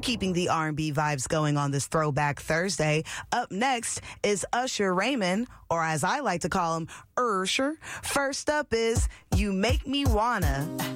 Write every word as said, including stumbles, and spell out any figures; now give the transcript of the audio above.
keeping the R and B vibes going on this Throwback Thursday. Up next is Usher Raymond, or as I like to call him, Ursher. First up is You Make Me Wanna.